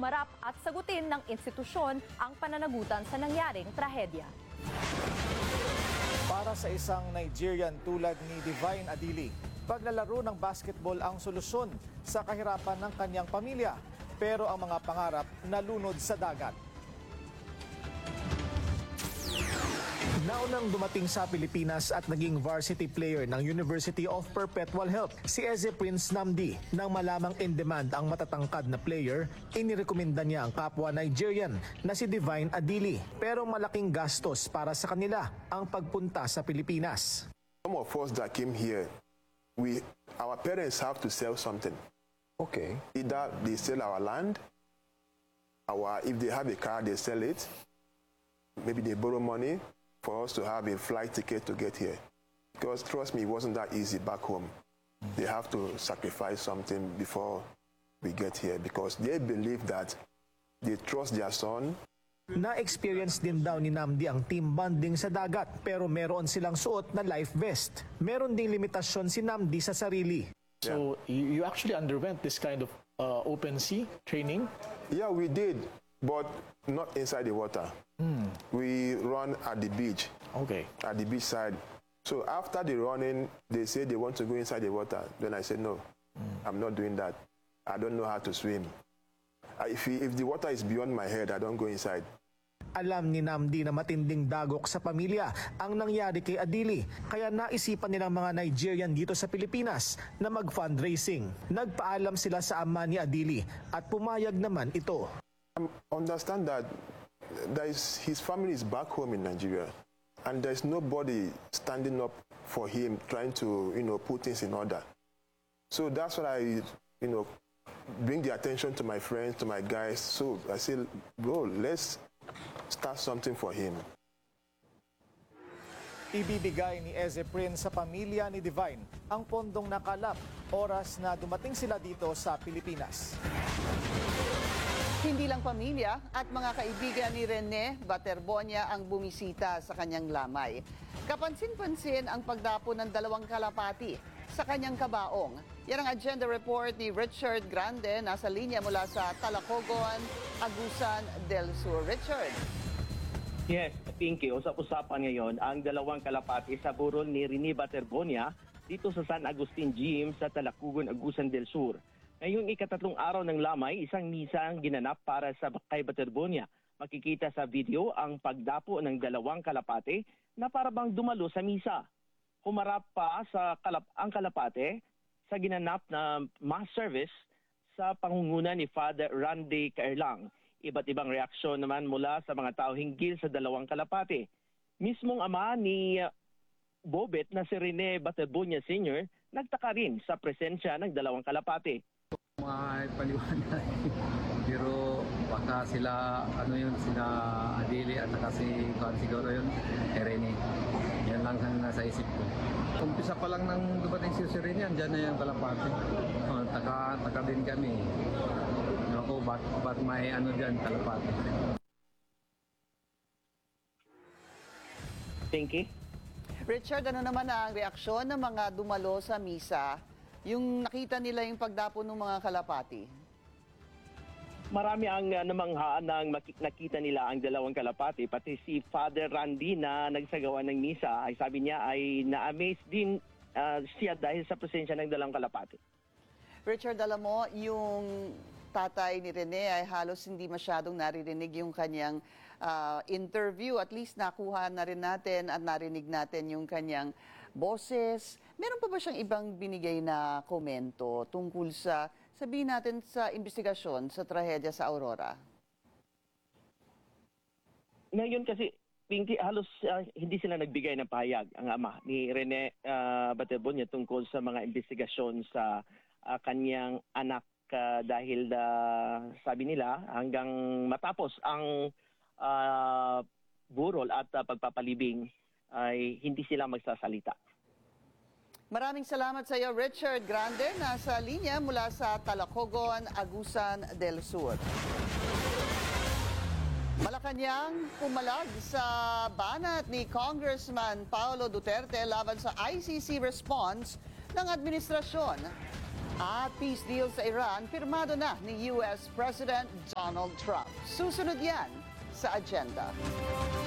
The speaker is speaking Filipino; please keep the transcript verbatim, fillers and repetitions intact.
humarap at sagutin ng institusyon ang pananagutan sa nangyaring trahedya. Para sa isang Nigerian tulad ni Divine Adili, paglalaro ng basketball ang solusyon sa kahirapan ng kanyang pamilya. Pero ang mga pangarap nalunod sa dagat. Naunang dumating sa Pilipinas at naging varsity player ng University of Perpetual Help, si Eze Prince Namdi. Nang malamang in demand ang matatangkad na player, inirekomenda niya ang kapwa Nigerian na si Divine Adili. Pero malaking gastos para sa kanila ang pagpunta sa Pilipinas. Some of us that came here, we, our parents have to sell something. Okay. Either they sell our land, our, if they have a car, they sell it. Maybe they borrow money for us to have a flight ticket to get here. Because trust me, it wasn't that easy back home. They have to sacrifice something before we get here because they believe that they trust their son. Na-experience din daw ni Namdi ang team bonding sa dagat pero meron silang suot na life vest. Meron ding limitasyon si Namdi sa sarili. So you, you actually underwent this kind of uh, open sea training? Yeah, we did, but not inside the water. Mm. We run at the beach. Okay. At the beach side. So after the running, they say they want to go inside the water. Then I said, no, mm. I'm not doing that. I don't know how to swim. Uh, if, if the water is beyond my head, I don't go inside. Alam ni Namdi na matinding dagok sa pamilya ang nangyari kay Adili, kaya naisipan nilang mga Nigerian dito sa Pilipinas na mag-fundraising. Nagpaalam sila sa ama ni Adili at pumayag naman ito. I understand that there is, his family is back home in Nigeria and there's nobody standing up for him trying to, you know, put things in order. So that's what I, you know, bring the attention to my friends, to my guys. So I say, bro, let's start something for him. Ibibigay ni Eze Prince sa pamilya ni Divine ang pondong nakalap oras na dumating sila dito sa Pilipinas. Hindi lang pamilya at mga kaibigan ni Rene Baterbonia ang bumisita sa kanyang lamay. Kapansin-pansin ang pagdapo ng dalawang kalapati sa kanyang kabaong. Yan ang agenda report ni Richard Grande, nasa linya mula sa Talacogon, Agusan del Sur. Richard. Yes, Pinky, usap-usapan ngayon ang dalawang kalapati sa burol ni Rene Baterbonia dito sa San Agustin Gym sa Talacogon, Agusan del Sur. Ngayong ikatatlong araw ng lamay, isang misa ang ginanap para sa kay Baterbonia. Makikita sa video ang pagdapo ng dalawang kalapate na parabang dumalo sa misa. Humarap pa sa kalap ang kalapate sa ginanap na mass service sa pangunguna ni Father Randy Caerlang. Iba't ibang reaksyon naman mula sa mga tao hinggil sa dalawang kalapate. Mismong ama ni Bobet na si Rene Baterbonia Senior nagtaka rin sa presensya ng dalawang kalapate. May paliwanag. Pero baka sila, ano yun, sila Adili at saka si Juan siguro yun, Rene. Yan lang ang nasa isip ko. Umpisa pa lang nang dumating si Rene, andyan na yung kalapati. Oh, taka, taka din kami. Ako, ba't, ba't may ano dyan, kalapati. Thank you. Richard, ano naman ang reaksyon ng mga dumalo sa misa yung nakita nila yung pagdapo ng mga kalapati? Marami ang uh, namanghaan nang nakita nila ang dalawang kalapati. Pati si Father Randy na nagsagawa ng misa, ay sabi niya ay na-amaze din uh, siya dahil sa presensya ng dalawang kalapati. Richard, alam mo, yung tatay ni Rene ay halos hindi masyadong naririnig yung kanyang uh, interview. At least nakuha na rin natin at narinig natin yung kanyang boses. Meron pa ba siyang ibang binigay na komento tungkol sa, sabihin natin, sa investigasyon sa trahedya sa Aurora? Ngayon kasi, Pinky, halos uh, hindi sila nagbigay ng pahayag ang ama ni Rene uh, Baterbonia tungkol sa mga investigasyon sa uh, kanyang anak uh, dahil uh, sabi nila hanggang matapos ang uh, burol at uh, pagpapalibing ay hindi sila magsasalita. Maraming salamat sa iyo, Richard Grande, nasa linya mula sa Talacogon, Agusan del Sur. Malacanang pumalag sa banat ni Congressman Paulo Duterte laban sa I C C response ng administrasyon. At peace deal sa Iran, pirmado na ni U S President Donald Trump. Susunod yan sa agenda.